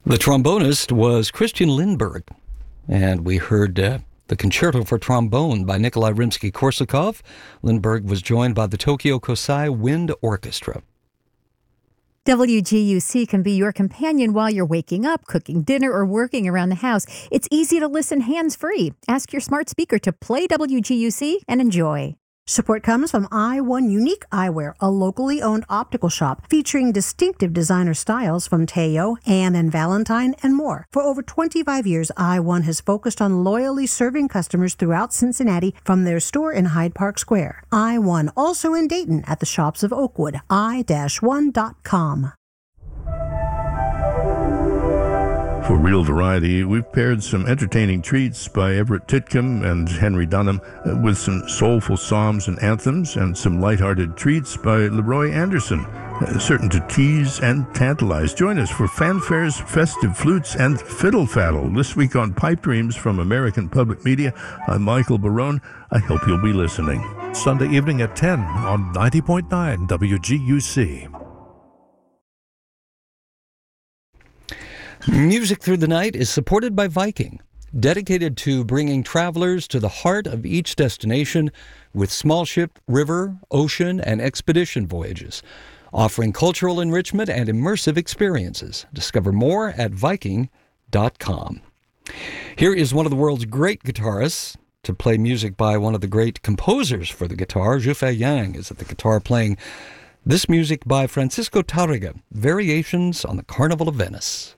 The trombonist was Christian Lindberg, and we heard the Concerto for Trombone by Nikolai Rimsky-Korsakov. Lindberg was joined by the Tokyo Kosai Wind Orchestra. WGUC can be your companion while you're waking up, cooking dinner, or working around the house. It's easy to listen hands-free. Ask your smart speaker to play WGUC and enjoy. Support comes from I1 Unique Eyewear, a locally owned optical shop featuring distinctive designer styles from Teo, Anne and Valentine, and more. For over 25 years, I1 has focused on loyally serving customers throughout Cincinnati from their store in Hyde Park Square. I1, also in Dayton at the shops of Oakwood, i-1.com. For Real Variety, we've paired some entertaining treats by Everett Titcomb and Henry Dunham with some soulful psalms and anthems and some lighthearted treats by Leroy Anderson, certain to tease and tantalize. Join us for fanfares, festive flutes, and fiddle faddle this week on Pipe Dreams from American Public Media. I'm Michael Barone. I hope you'll be listening. Sunday evening at 10 on 90.9 WGUC. Music Through the Night is supported by Viking, dedicated to bringing travelers to the heart of each destination with small ship, river, ocean, and expedition voyages, offering cultural enrichment and immersive experiences. Discover more at Viking.com. Here is one of the world's great guitarists to play music by one of the great composers for the guitar. Zhufei Yang is at the guitar playing this music by Francisco Tárrega, Variations on the Carnival of Venice.